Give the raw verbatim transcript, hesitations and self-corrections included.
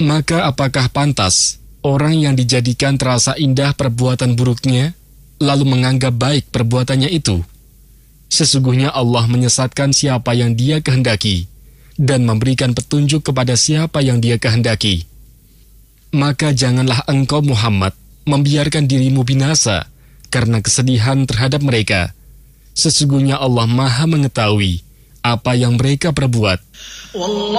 Maka apakah pantas orang yang dijadikan terasa indah perbuatan buruknya, lalu menganggap baik perbuatannya itu? Sesungguhnya Allah menyesatkan siapa yang Dia kehendaki, dan memberikan petunjuk kepada siapa yang Dia kehendaki. Maka janganlah engkau Muhammad membiarkan dirimu binasa karena kesedihan terhadap mereka. Sesungguhnya Allah Maha mengetahui apa yang mereka perbuat.